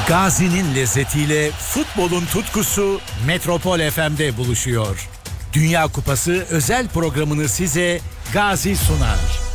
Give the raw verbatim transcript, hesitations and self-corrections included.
Gazi'nin lezzetiyle futbolun tutkusu Metropol F M'de buluşuyor. Dünya Kupası özel programını size Gazi sunar.